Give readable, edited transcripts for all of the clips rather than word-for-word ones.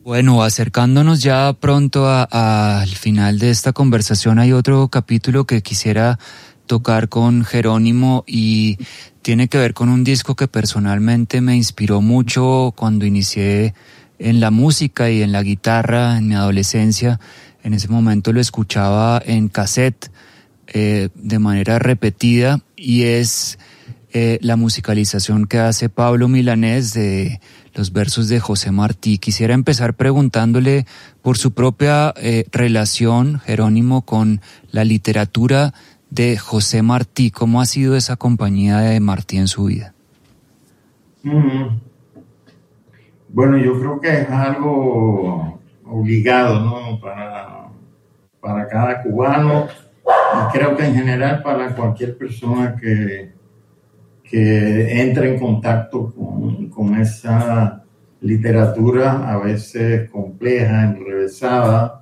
Bueno, acercándonos ya pronto al final de esta conversación, hay otro capítulo que quisiera tocar con Jerónimo y tiene que ver con un disco que personalmente me inspiró mucho cuando inicié en la música y en la guitarra en mi adolescencia. En ese momento lo escuchaba en cassette de manera repetida y es la musicalización que hace Pablo Milanés de los versos de José Martí. Quisiera empezar preguntándole por su propia relación, Jerónimo, con la literatura de José Martí. ¿Cómo ha sido esa compañía de Martí en su vida? Bueno, yo creo que es algo obligado, ¿no? Para cada cubano y creo que en general para cualquier persona que entre en contacto con esa literatura a veces compleja, enrevesada,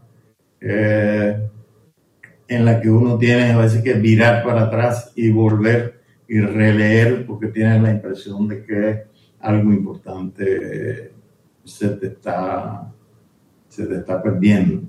en la que uno tiene a veces que virar para atrás y volver y releer porque tienes la impresión de que algo importante se te está perdiendo.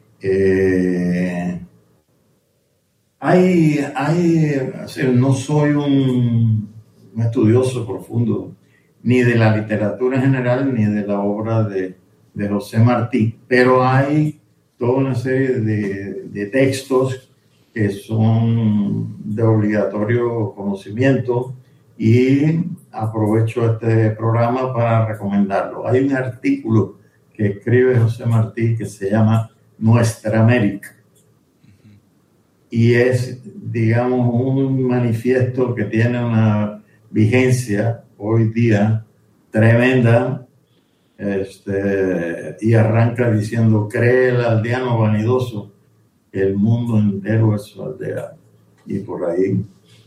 No soy un estudioso profundo ni de la literatura en general ni de la obra de José Martí, pero hay toda una serie de textos que son de obligatorio conocimiento y aprovecho este programa para recomendarlo. Hay un artículo que escribe José Martí que se llama Nuestra América y es, digamos, un manifiesto que tiene una vigencia hoy día tremenda, y arranca diciendo: cree el aldeano vanidoso, el mundo entero es su aldea. Y por ahí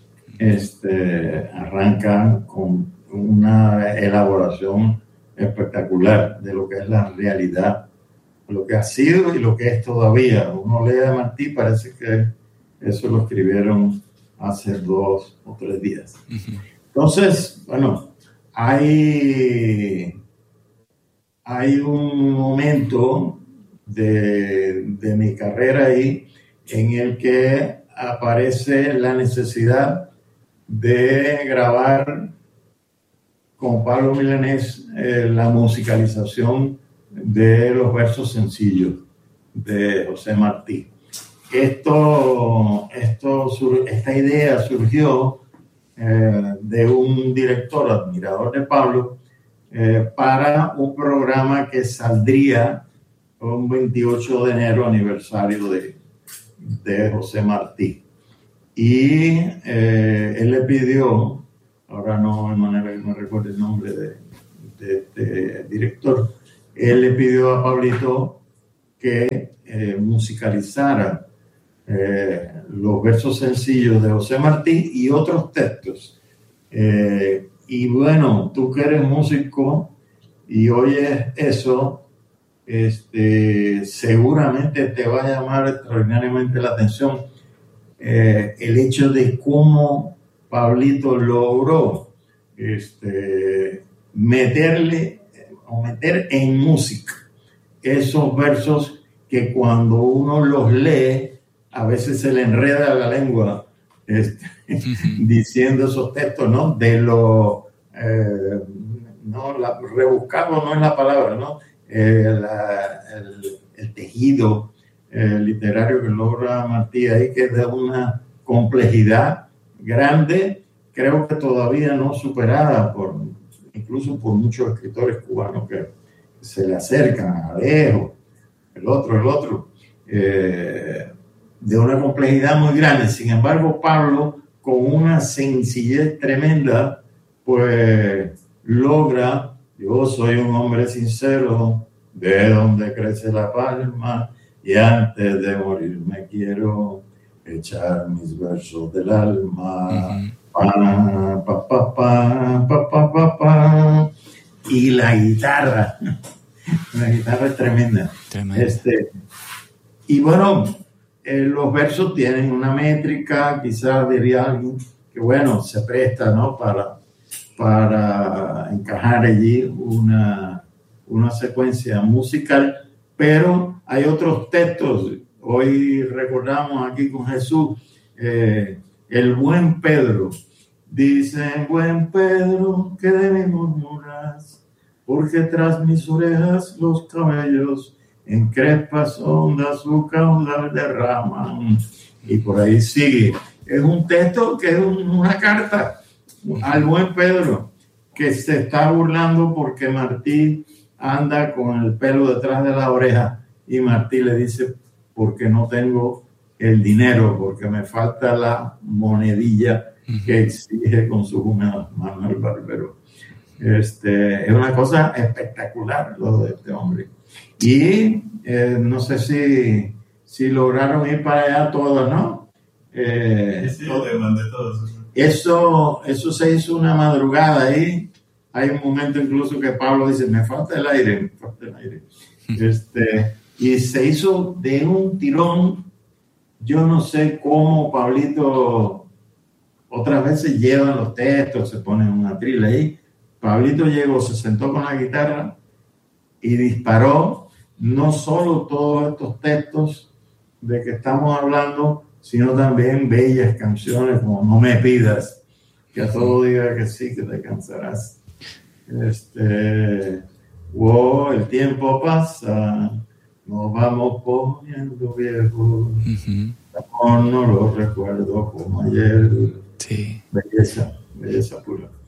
arranca con una elaboración espectacular de lo que es la realidad, lo que ha sido y lo que es todavía. Uno lee a Martí, parece que eso lo escribieron hace 2 o 3 días. Entonces, bueno, hay un momento de mi carrera ahí en el que aparece la necesidad de grabar con Pablo Milanés la musicalización de los versos sencillos de José Martí. Esta idea surgió de un director admirador de Pablo para un programa que saldría un 28 de enero, aniversario de José Martí. Y él le pidió, ahora no recuerdo el nombre de este director, él le pidió a Pablito que musicalizara los versos sencillos de José Martí y otros textos. Y bueno, tú que eres músico y oyes eso, seguramente te va a llamar extraordinariamente la atención el hecho de cómo Pablito logró meter en música esos versos que cuando uno los lee a veces se le enreda la lengua diciendo esos textos, ¿no? Rebuscado no es la palabra, ¿no? El tejido literario que logra Martí ahí, que es de una complejidad grande, creo que todavía no superada incluso por muchos escritores cubanos que se le acercan a Alejo, el otro. De una complejidad muy grande. Sin embargo, Pablo, con una sencillez tremenda, pues logra: yo soy un hombre sincero, de donde crece la palma, y antes de morir me quiero echar mis versos del alma. Y la guitarra es tremenda. Y bueno, los versos tienen una métrica, quizás diría alguien que bueno, se presta, ¿no? para encajar allí una una secuencia musical, pero hay otros textos. Hoy recordamos aquí con Jesús, el buen Pedro. Dice, buen Pedro, que de mí murmuras, porque tras mis orejas los cabellos en crespas ondas su caudal derraman. Y por ahí sigue. Es un texto que es una carta al buen Pedro, que se está burlando porque Martí anda con el pelo detrás de la oreja, y Martí le dice, porque no tengo el dinero, porque me falta la monedilla que exige con sus manos el barbero. Es una cosa espectacular lo de este hombre. Y no sé si lograron ir para allá todos, ¿no? Sí, lo demandé todos. Eso se hizo una madrugada ahí. Hay un momento incluso que Pablo dice, me falta el aire. Y se hizo de un tirón. Yo no sé cómo Pablito otras veces llevan los textos, se ponen una trila ahí. Pablito llegó, se sentó con la guitarra y disparó no solo todos estos textos de que estamos hablando, sino también bellas canciones como No me pidas, que a todo diga que sí, que te cansarás. Wow, el tiempo pasa, nos vamos poniendo viejos. Amor, no lo recuerdo como ayer. Sí. Belleza pura.